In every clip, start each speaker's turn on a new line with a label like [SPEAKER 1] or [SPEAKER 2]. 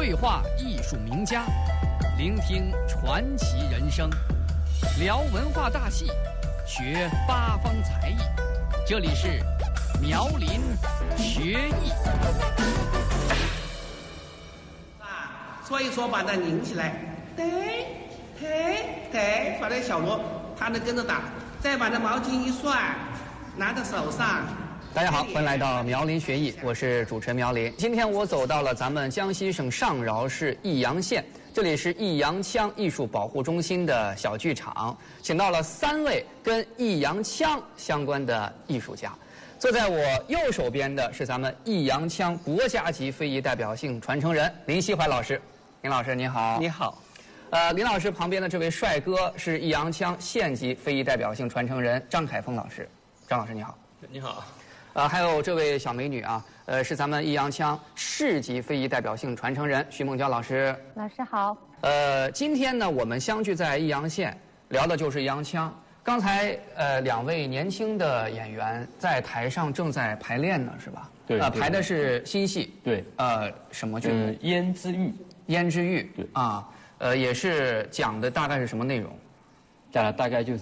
[SPEAKER 1] 对话艺术名家，聆听传奇人生，聊文化大戏，学八方才艺。这里是苗林学艺。
[SPEAKER 2] 搓一搓，把它拧起来，对，耍点小锣，他能跟着打。再把这毛巾一涮，拿在手上。
[SPEAKER 1] 大家好，欢迎来到苗林学艺，我是主持人苗林。今天我走到了咱们江西省上饶市益阳县，这里是益阳腔艺术保护中心的小剧场，请到了3位跟益阳腔相关的艺术家。坐在我右手边的是咱们益阳腔国家级非遗代表性传承人林锡怀老师。林老师您好。
[SPEAKER 2] 你好。
[SPEAKER 1] 林老师旁边的这位帅哥是益阳腔县级非遗代表性传承人张凯峰老师。张老师你好。
[SPEAKER 3] 你好。
[SPEAKER 1] 还有这位小美女啊，是咱们益阳腔市级非遗代表性传承人徐梦娇老师。
[SPEAKER 4] 老师好。
[SPEAKER 1] 今天呢，我们相聚在益阳县，聊的就是益阳腔。刚才2位年轻的演员在台上正在排练呢，是吧？
[SPEAKER 3] 对。
[SPEAKER 1] 排的是新戏。
[SPEAKER 3] 对。
[SPEAKER 1] 什么剧？
[SPEAKER 3] 胭脂玉。
[SPEAKER 1] 胭脂玉。
[SPEAKER 3] 对。
[SPEAKER 1] 啊，也是讲的大概是什么内容？
[SPEAKER 3] 讲的大概就是，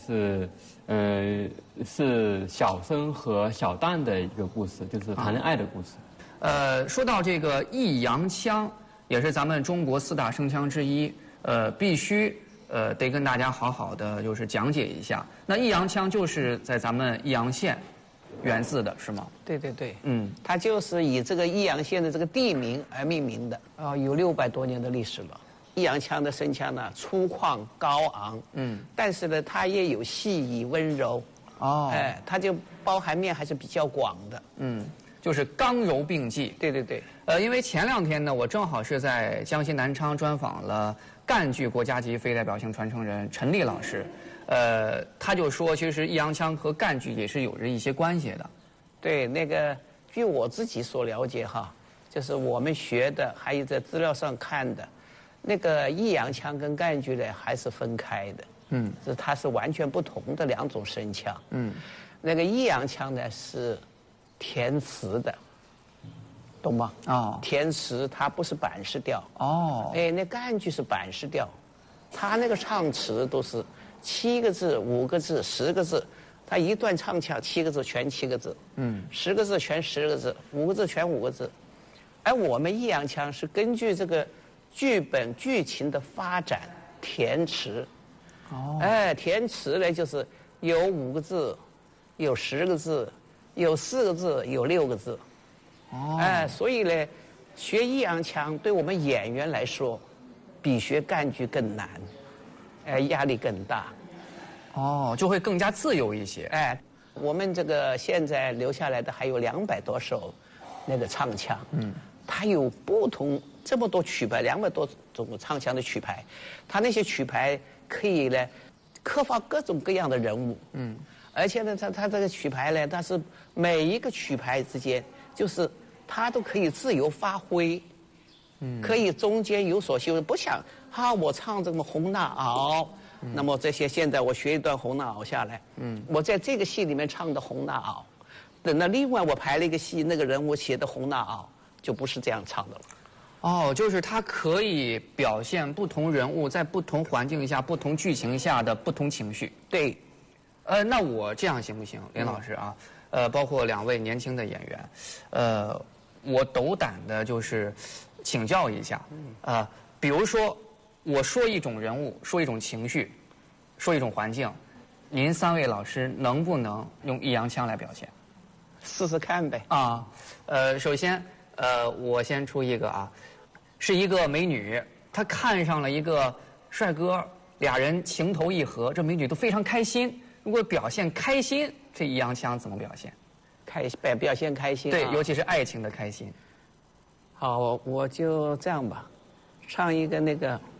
[SPEAKER 3] 是小生和小旦的一个故事，就是谈恋爱的故事。
[SPEAKER 1] 说到这个益阳腔，也是咱们中国4大声腔之一，必须得跟大家好好的就是讲解一下。那益阳腔就是在咱们益阳县源自的是吗？
[SPEAKER 2] 对，它就是以这个益阳县的这个地名而命名的，有600多年的历史了。益阳腔的声腔呢，粗犷高昂，但是呢，它也有细腻温柔，它就包含面还是比较广的，
[SPEAKER 1] 就是刚柔并济。
[SPEAKER 2] 对。
[SPEAKER 1] 因为前2天呢，我正好是在江西南昌专访了赣剧国家级非代表性传承人陈丽老师，他就说，其实益阳腔和赣剧也是有着一些关系的。
[SPEAKER 2] 对，那个据我自己所了解哈，就是我们学的，还有在资料上看的。那个益阳腔跟赣剧呢还是分开的，它是完全不同的2种声腔。那个益阳腔呢是填词的，懂吗？填词它不是板式调。那赣剧是板式调，它那个唱词都是7个字、5个字、10个字，它一段唱腔7个字全7个字，10个字全10个字，5个字全5个字。而我们益阳腔是根据这个剧本剧情的发展填词，填词呢就是有5个字，有10个字，有4个字，有6个字，所以呢，学益阳腔对我们演员来说，比学赣剧更难，压力更大，
[SPEAKER 1] 就会更加自由一些。
[SPEAKER 2] 我们这个现在留下来的还有200多首那个唱腔，它有不同。这么多曲牌，200多种唱腔的曲牌，它那些曲牌可以呢刻画各种各样的人物，而且呢，它这个曲牌呢，它是每一个曲牌之间，就是它都可以自由发挥，可以中间有所修，不像我唱这么红娜袄，那么这些现在我学一段红娜袄下来，我在这个戏里面唱的红娜袄，等到另外我排了一个戏，那个人物写的红娜袄就不是这样唱的了。
[SPEAKER 1] 就是它可以表现不同人物在不同环境下、不同剧情下的不同情绪。
[SPEAKER 2] 对。
[SPEAKER 1] 那我这样行不行，林老师啊？包括2位年轻的演员，我斗胆的就是请教一下，比如说我说一种人物，说一种情绪，说一种环境，您3位老师能不能用益阳腔来表现？
[SPEAKER 2] 试试看呗。
[SPEAKER 1] 首先，我先出一个啊。是一个美女，她看上了一个帅哥，2人情投意合，这美女都非常开心。如果表现开心，这益阳腔怎么表现？
[SPEAKER 2] 表现开心。
[SPEAKER 1] 对，尤其是爱情的开心。
[SPEAKER 2] 好，我就这样吧，唱一个那个